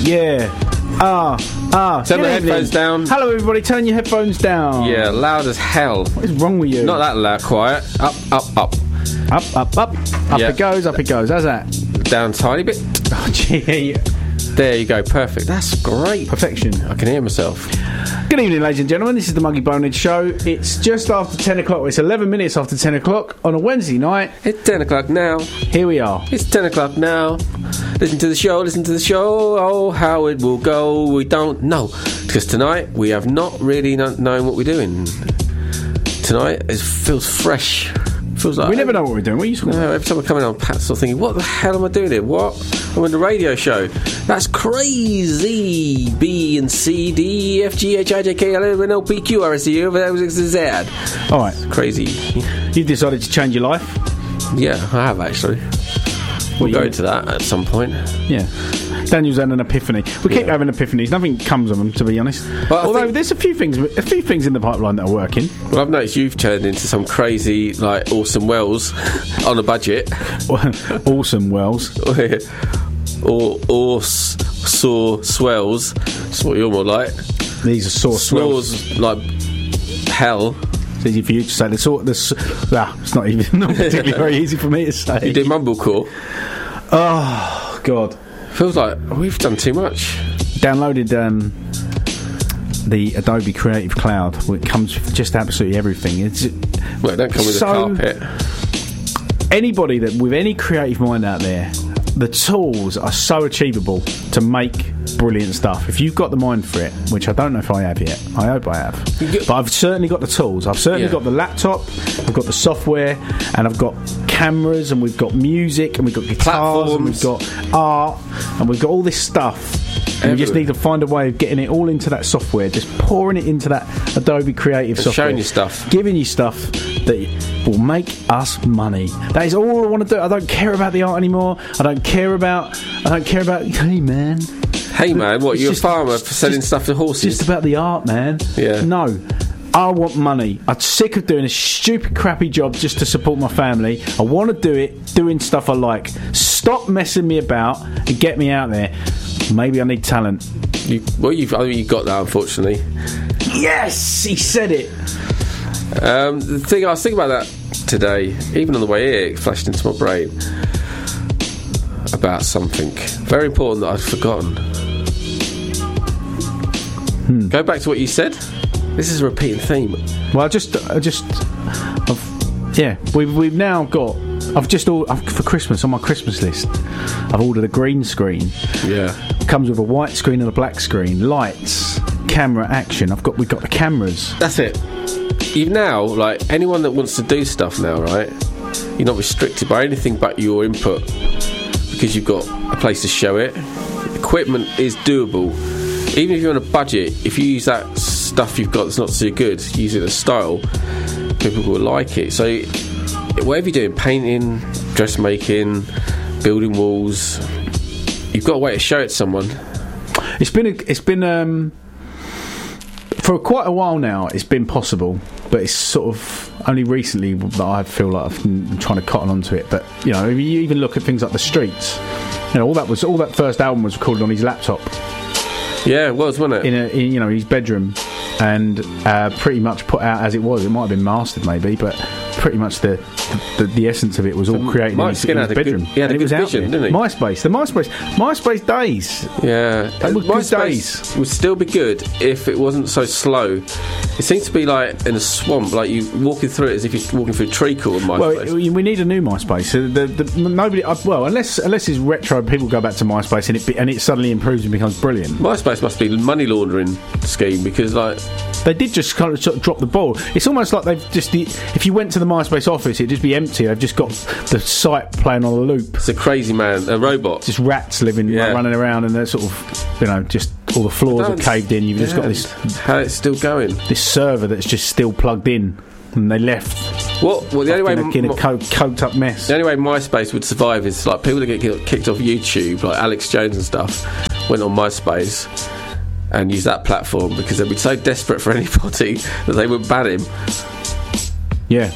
Yeah. Turn the headphones down. Hello, everybody. Turn your headphones down. Yeah, loud as hell. What is wrong with you? Not that loud. Quiet. Up. Up it goes. How's that? Down a tiny bit. Oh, gee. There you go. Perfect. That's great. Perfection. I can hear myself. Good evening, ladies and gentlemen. This is the Muggy Bonehead Show. It's just after 10 o'clock. It's 11 minutes after 10 o'clock on a Wednesday night. It's 10 o'clock now. Here we are. It's 10 o'clock now. Listen to the show. Oh, how it will go. We don't know. Because tonight, we have not really known what we're doing. Tonight, it feels fresh. Feels like we never know what we're doing. What are you talking about? Every time we're coming on, Pat's sort of thinking, what the hell am I doing here? What? I'm on the radio show. That's crazy. B and C, D, E, F, G, H, I, J, K, L, M, N, O, P, Q, R, S, T, U, V, X, Z. All right. Crazy. You've decided to change your life? Yeah, I have actually. We'll go into that at some point. Yeah. Daniel's had an epiphany. We keep having epiphanies. Nothing comes of them, to be honest. Well, although there's a few things in the pipeline that are working. Well, I've noticed you've turned into some crazy, like, Orson Welles on a budget. Awesome Wells. or sore swells. That's what you're more like. These are sore swells. Like hell. It's easy for you to say. It's not particularly very easy for me to say. You do mumblecore. Oh, God. Feels like we've done too much. Downloaded the Adobe Creative Cloud. It comes with just absolutely everything. It don't come with a carpet. Anybody that with any creative mind out there, the tools are so achievable to make brilliant stuff. If you've got the mind for it, which I don't know if I have yet, I hope I have, but I've certainly got the tools. I've certainly got the laptop, I've got the software, and I've got cameras, and we've got music, and we've got guitars, and we've got art, and we've got all this stuff. And we just need to find a way of getting it all into that software, just pouring it into that Adobe Creative software, showing you stuff, giving you stuff that will make us money. That is all I want to do. I don't care about the art anymore. I don't care about hey man, what, you're a farmer for selling stuff to horses? Just about the art, man. Yeah. No, I want money. I'm sick of doing a stupid crappy job just to support my family. I want to do it doing stuff I like. Stop messing me about and get me out there. Maybe I need talent. You've got that, unfortunately. Yes, he said it. The thing I was thinking about that today, even on the way here, it flashed into my brain about something very important that I'd forgotten. Go back to what you said. This is a repeating theme. Well, we've now got. For Christmas, on my Christmas list, I've ordered a green screen. Yeah. It comes with a white screen and a black screen, lights, camera, action. We've got the cameras. That's it. You've now, like, anyone that wants to do stuff now, right? You're not restricted by anything but your input because you've got a place to show it. Equipment is doable. Even if you're on a budget, if you use that stuff you've got that's not so good, use it as style, people will like it. So whatever you're doing, painting, dressmaking, building walls, you've got a way to show it to someone. It's been for quite a while now. It's been possible, but it's sort of only recently that I feel like I've been trying to cotton onto it. But you know, if you even look at things like The Streets, you know, all that first album was recorded on his laptop. Yeah, it was, wasn't it? In his bedroom, and pretty much put out as it was. It might have been mastered, maybe, but pretty much the essence of it was all created in his bedroom. He had a good vision, didn't he? MySpace days. Yeah, they were good days. Would still be good if it wasn't so slow. It seems to be like in a swamp, like you walking through it as if you're walking through a treacle. MySpace. Well, we need a new MySpace. Nobody. Unless it's retro, people go back to MySpace and it suddenly improves and becomes brilliant. MySpace must be a money laundering scheme because they did just kind of sort of drop the ball. It's almost like they've just if you went to the MySpace office, it'd just be empty. They've just got the site playing on a loop. It's a crazy man, a robot. Just rats running around, and they're sort of, just all the floors are caved in. You've just got this. How it's still going? This server that's just still plugged in, and they left. Well, the only way in a coked up mess. The only way MySpace would survive is like people that get kicked off YouTube, like Alex Jones and stuff, went on MySpace and used that platform because they'd be so desperate for anybody that they would ban him. Yeah.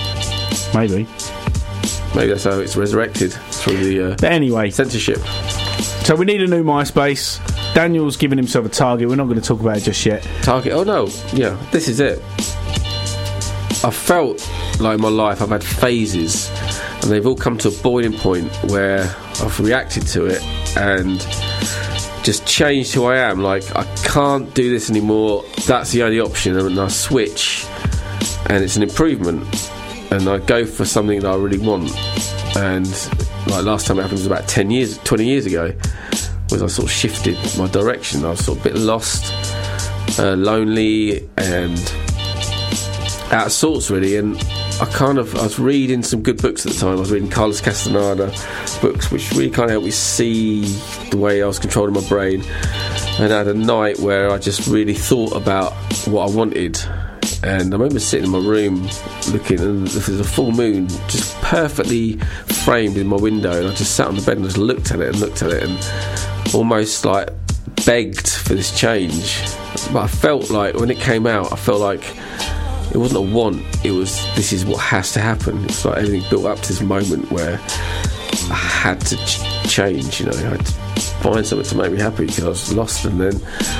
Maybe that's how it's resurrected through the but anyway, censorship. So we need a new MySpace. Daniel's giving himself a target. We're not going to talk about it just yet. Target? Oh no, yeah, this is it. I felt like in my life I've had phases, and they've all come to a boiling point where I've reacted to it and just changed who I am. Like, I can't do this anymore, that's the only option, and I switch, and it's an improvement, and I go for something that I really want. And like last time it happened was about 20 years ago, was I sort of shifted my direction. I was sort of a bit lost, lonely and out of sorts really, and I was reading some good books at the time. I was reading Carlos Castaneda books, which really kind of helped me see the way I was controlling my brain. And I had a night where I just really thought about what I wanted, and I remember sitting in my room looking, and there's a full moon just perfectly framed in my window, and I just sat on the bed and just looked at it and almost like begged for this change. But I felt like when it came out, I felt like it wasn't a want, it was, this is what has to happen. It's like everything built up to this moment where I had to change, you know, I had to find something to make me happy because I was lost. And then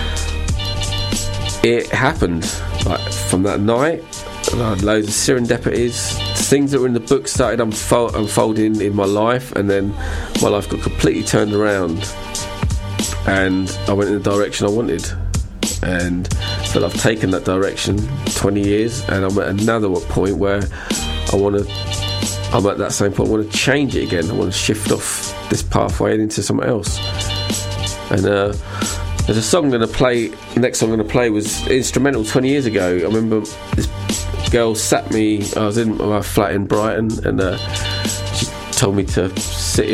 it happened, like from that night, and I had loads of serendipities, things that were in the book started unfolding in my life, and then my life got completely turned around, and I went in the direction I wanted. And but I've taken that direction 20 years, and I'm at another point where I'm at that same point. I want to change it again. I want to shift off this pathway and into something else. And there's a song I'm going to play. The next song I'm going to play was instrumental 20 years ago. I remember this girl sat me. I was in my flat in Brighton, and she told me to sit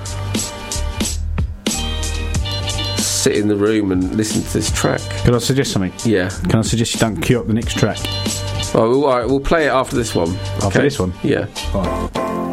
in the room and listen to this track. Can I suggest something? Yeah. Can I suggest you don't queue up the next track? All right, we'll play it after this one. After this one? Yeah. All right.